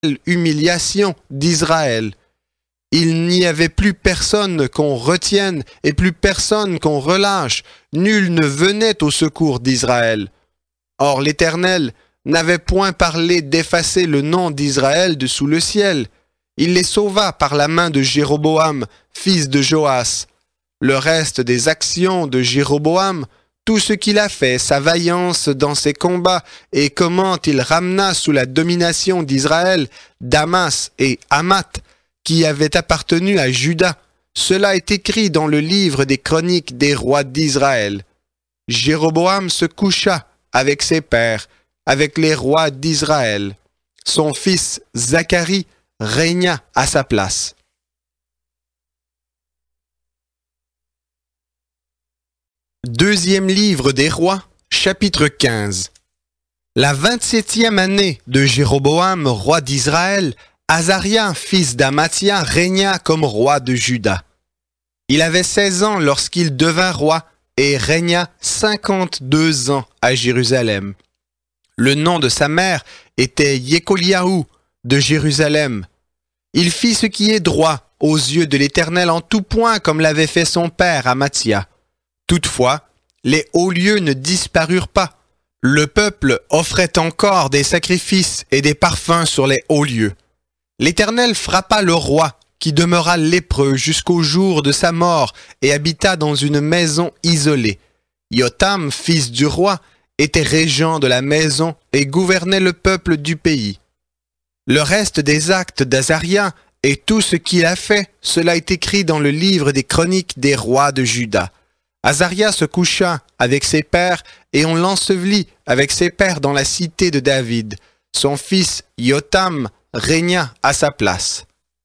humiliation d'Israël. Il n'y avait plus personne qu'on retienne et plus personne qu'on relâche. Nul ne venait au secours d'Israël. Or l'Éternel n'avait point parlé d'effacer le nom d'Israël de sous le ciel. Il les sauva par la main de Jéroboam, fils de Joas. Le reste des actions de Jéroboam, tout ce qu'il a fait, sa vaillance dans ses combats et comment il ramena sous la domination d'Israël Damas et Hamath, qui avaient appartenu à Juda, cela est écrit dans le livre des chroniques des rois d'Israël. Jéroboam se coucha avec ses pères, avec les rois d'Israël. Son fils Zacharie régna à sa place. Deuxième livre des rois, chapitre 15. La 27e année de Jéroboam, roi d'Israël, Azaria, fils d'Amathia, régna comme roi de Juda. Il avait 16 ans lorsqu'il devint roi et régna 52 ans à Jérusalem. Le nom de sa mère était Yécoliaou de Jérusalem. Il fit ce qui est droit aux yeux de l'Éternel en tout point comme l'avait fait son père Amathia. Toutefois, les hauts lieux ne disparurent pas. Le peuple offrait encore des sacrifices et des parfums sur les hauts lieux. L'Éternel frappa le roi, qui demeura lépreux jusqu'au jour de sa mort et habita dans une maison isolée. Yotam, fils du roi, était régent de la maison et gouvernait le peuple du pays. Le reste des actes d'Azaria et tout ce qu'il a fait, cela est écrit dans le livre des chroniques des rois de Juda. Azaria se coucha avec ses pères et on l'ensevelit avec ses pères dans la cité de David. Son fils Yotam régna à sa place.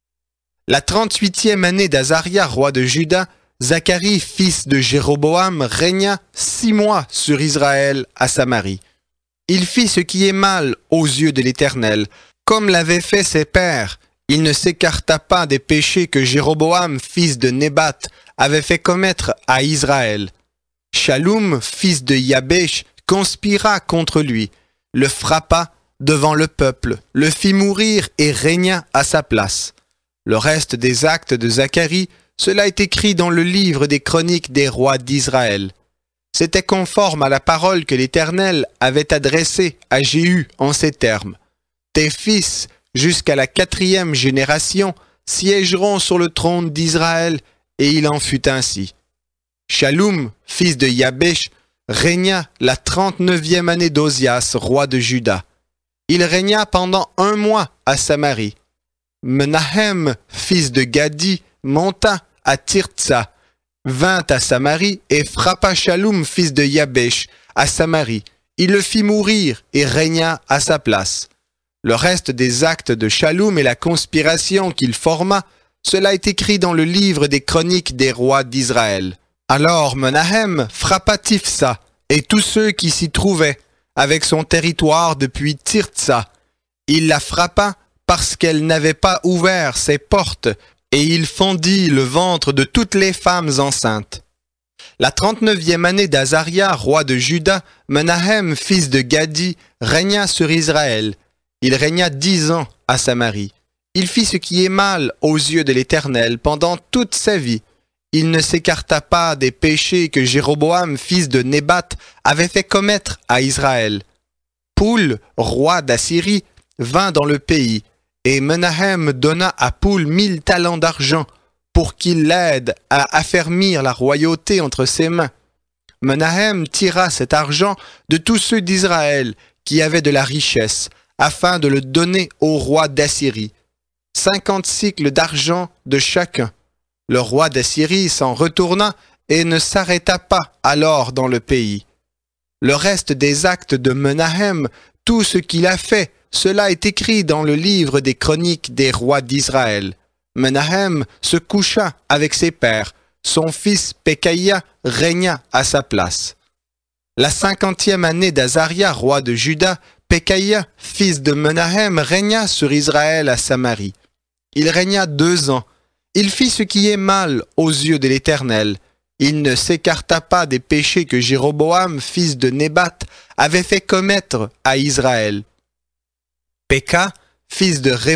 La 38e année d'Azaria, roi de Juda, Zacharie, fils de Jéroboam, régna 6 mois sur Israël à Samarie. Il fit ce qui est mal aux yeux de l'Éternel, comme l'avaient fait ses pères. Il ne s'écarta pas des péchés que Jéroboam, fils de Nébat, avait fait commettre à Israël. Shaloum, fils de Yabesh, conspira contre lui, le frappa devant le peuple, le fit mourir et régna à sa place. Le reste des actes de Zacharie, cela est écrit dans le livre des chroniques des rois d'Israël. C'était conforme à la parole que l'Éternel avait adressée à Jéhu en ces termes. Tes fils, jusqu'à la 4e génération, siégeront sur le trône d'Israël, et il en fut ainsi. Shaloum, fils de Yabesh, régna la 39e année d'Ozias, roi de Juda. Il régna pendant 1 mois à Samarie. Menahem, fils de Gadi, monta à Tirtsa, vint à Samarie et frappa Shaloum, fils de Yabesh, à Samarie. Il le fit mourir et régna à sa place. Le reste des actes de Shaloum et la conspiration qu'il forma, cela est écrit dans le livre des chroniques des rois d'Israël. Alors Menahem frappa Tifsa et tous ceux qui s'y trouvaient, avec son territoire depuis Tirtsa. Il la frappa parce qu'elle n'avait pas ouvert ses portes, et il fendit le ventre de toutes les femmes enceintes. La 39e année d'Azaria, roi de Juda, Menahem, fils de Gadi, régna sur Israël. Il régna 10 ans à Samarie. Il fit ce qui est mal aux yeux de l'Éternel pendant toute sa vie. Il ne s'écarta pas des péchés que Jéroboam, fils de Nébat, avait fait commettre à Israël. Poul, roi d'Assyrie, vint dans le pays, et Menahem donna à Poul 1000 talents d'argent pour qu'il l'aide à affermir la royauté entre ses mains. Menahem tira cet argent de tous ceux d'Israël qui avaient de la richesse, afin de le donner au roi d'Assyrie. 50 cycles d'argent de chacun. Le roi d'Assyrie s'en retourna et ne s'arrêta pas alors dans le pays. Le reste des actes de Menahem, tout ce qu'il a fait, cela est écrit dans le livre des chroniques des rois d'Israël. Menahem se coucha avec ses pères. Son fils Pekaïa régna à sa place. La 50e année d'Azaria, roi de Juda, Pekaïa, fils de Menahem, régna sur Israël à Samarie. Il régna 2 ans. Il fit ce qui est mal aux yeux de l'Éternel. Il ne s'écarta pas des péchés que Jéroboam, fils de Nébat, avait fait commettre à Israël. Péka, fils de